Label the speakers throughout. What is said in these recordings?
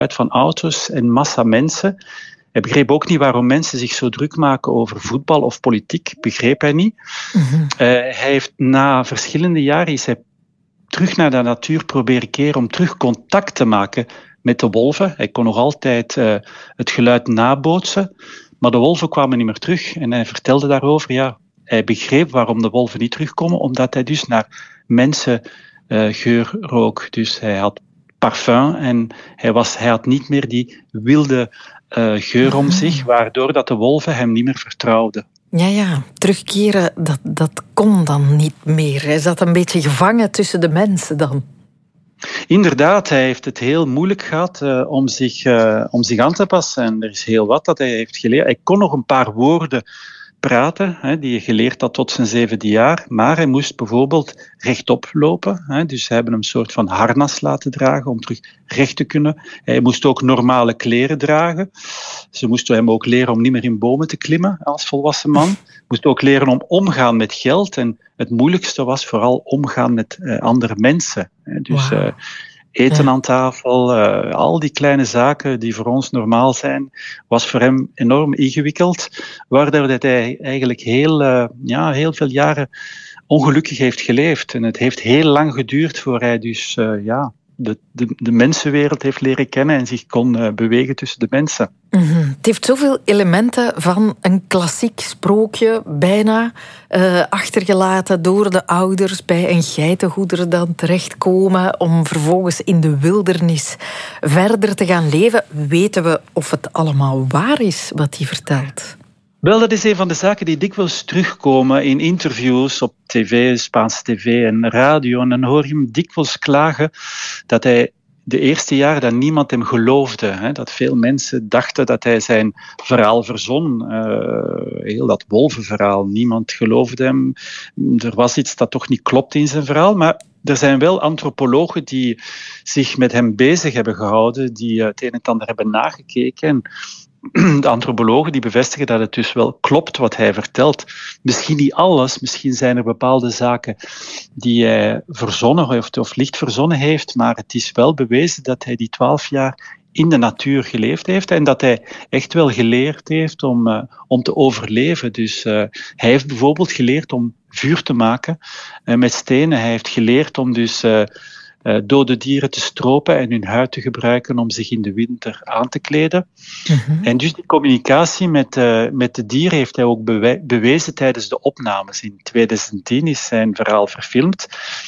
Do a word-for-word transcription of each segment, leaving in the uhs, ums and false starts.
Speaker 1: van auto's en massa mensen. Hij begreep ook niet waarom mensen zich zo druk maken over voetbal of politiek. Begreep hij niet. Mm-hmm. Uh, hij heeft na verschillende jaren is hij terug naar de natuur proberen keren om terug contact te maken met de wolven. Hij kon nog altijd uh, het geluid nabootsen, maar de wolven kwamen niet meer terug. En hij vertelde daarover, ja, hij begreep waarom de wolven niet terugkomen, omdat hij dus naar mensen uh, geur rook. Dus hij had parfum en hij, was, hij had niet meer die wilde uh, geur om zich, waardoor dat de wolven hem niet meer vertrouwden.
Speaker 2: Ja, ja, terugkeren, dat, dat kon dan niet meer. Hij zat een beetje gevangen tussen de mensen dan.
Speaker 1: Inderdaad, hij heeft het heel moeilijk gehad uh, om, zich, uh, om zich aan te passen. En er is heel wat dat hij heeft geleerd. Hij kon nog een paar woorden praten, hè, die hij geleerd had tot zijn zevende jaar. Maar hij moest bijvoorbeeld rechtop lopen. Hè, dus ze hebben hem een soort van harnas laten dragen om terug recht te kunnen. Hij moest ook normale kleren dragen. Ze moesten hem ook leren om niet meer in bomen te klimmen als volwassen man. Hij moest ook leren om omgaan met geld. En het moeilijkste was vooral omgaan met uh, andere mensen. Hè, dus wow. uh, eten aan tafel, uh, al die kleine zaken die voor ons normaal zijn, was voor hem enorm ingewikkeld, waardoor hij eigenlijk heel, uh, ja, heel veel jaren ongelukkig heeft geleefd. En het heeft heel lang geduurd voor hij dus uh, ja, de, de, de mensenwereld heeft leren kennen en zich kon uh, bewegen tussen de mensen.
Speaker 2: Mm-hmm. Het heeft zoveel elementen van een klassiek sprookje, bijna uh, achtergelaten door de ouders bij een geitenhoeder dan terechtkomen om vervolgens in de wildernis verder te gaan leven. Weten we of het allemaal waar is wat hij vertelt?
Speaker 1: Wel, dat is een van de zaken die dikwijls terugkomen in interviews op tv, Spaanse tv en radio. En dan hoor je hem dikwijls klagen dat hij de eerste jaren dat niemand hem geloofde. Hè, dat veel mensen dachten dat hij zijn verhaal verzon. Uh, heel dat wolvenverhaal. Niemand geloofde hem. Er was iets dat toch niet klopt in zijn verhaal. Maar er zijn wel antropologen die zich met hem bezig hebben gehouden, die het een en ander hebben nagekeken. En de antropologen die bevestigen dat het dus wel klopt wat hij vertelt. Misschien niet alles, misschien zijn er bepaalde zaken die hij verzonnen of, of licht verzonnen heeft, maar het is wel bewezen dat hij die twaalf jaar in de natuur geleefd heeft en dat hij echt wel geleerd heeft om, uh, om te overleven. Dus uh, hij heeft bijvoorbeeld geleerd om vuur te maken uh, met stenen. Hij heeft geleerd om dus Uh, Uh, dode dieren te stropen en hun huid te gebruiken om zich in de winter aan te kleden. Mm-hmm. En dus die communicatie met, uh, met de dieren heeft hij ook bewe- bewezen tijdens de opnames. In tweeduizend tien is zijn verhaal verfilmd.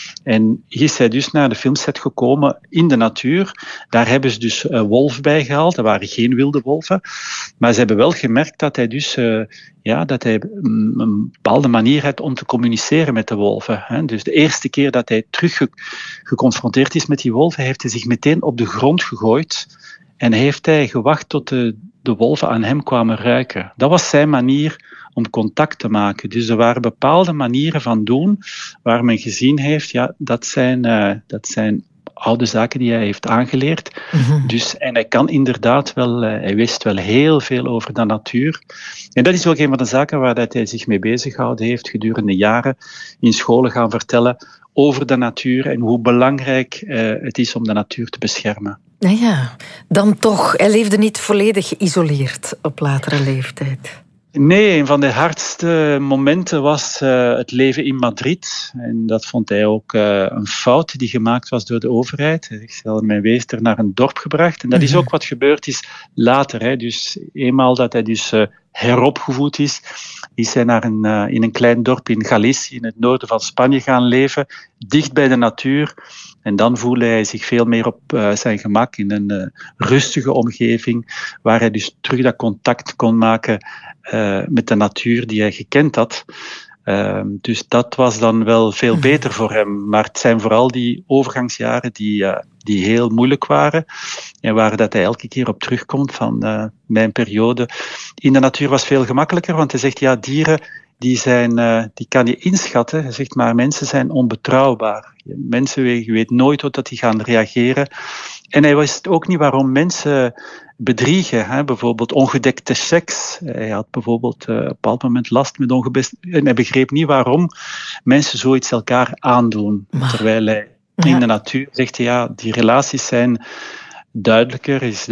Speaker 1: En is hij dus naar de filmset gekomen in de natuur. Daar hebben ze dus uh, wolf bij gehaald. Er waren geen wilde wolven. Maar ze hebben wel gemerkt dat hij dus uh, ja, dat hij een, een bepaalde manier had om te communiceren met de wolven. Hè. Dus de eerste keer dat hij terug ge- geconfronteerd is met die wolven, heeft hij zich meteen op de grond gegooid en heeft hij gewacht tot de, de wolven aan hem kwamen ruiken. Dat was zijn manier om contact te maken. Dus er waren bepaalde manieren van doen waar men gezien heeft, ja, dat zijn, uh, dat zijn oude zaken die hij heeft aangeleerd. Mm-hmm. Dus, en hij kan inderdaad wel, uh, hij wist wel heel veel over de natuur. En dat is ook een van de zaken waar dat hij zich mee bezig gehouden heeft gedurende jaren in scholen gaan vertellen over de natuur en hoe belangrijk uh, het is om de natuur te beschermen.
Speaker 2: Nou ja, dan toch, hij leefde niet volledig geïsoleerd op latere leeftijd.
Speaker 1: Nee, een van de hardste momenten was uh, het leven in Madrid. En dat vond hij ook uh, een fout die gemaakt was door de overheid. Hij zegt, mijn wees er naar een dorp gebracht. En dat is ook wat gebeurd is later. Hè. Dus eenmaal dat hij dus uh, heropgevoed is, is hij naar een, uh, in een klein dorp in Galicië, in het noorden van Spanje, gaan leven. Dicht bij de natuur. En dan voelde hij zich veel meer op uh, zijn gemak in een uh, rustige omgeving, waar hij dus terug dat contact kon maken uh, met de natuur die hij gekend had. Uh, dus dat was dan wel veel beter voor hem. Maar het zijn vooral die overgangsjaren die, uh, die heel moeilijk waren en waar dat hij elke keer op terugkomt van uh, mijn periode. In de natuur was veel gemakkelijker, want hij zegt, ja, dieren die, zijn, uh, die kan je inschatten. Hij zegt, maar mensen zijn onbetrouwbaar. Mensen, je weet nooit hoe dat die gaan reageren. En hij wist ook niet waarom mensen bedriegen. Hè? Bijvoorbeeld ongedekte seks. Hij had bijvoorbeeld uh, op een bepaald moment last met ongedekte. En hij begreep niet waarom mensen zoiets elkaar aandoen. Maar, terwijl hij ja. in de natuur zegt, ja, die relaties zijn duidelijker, is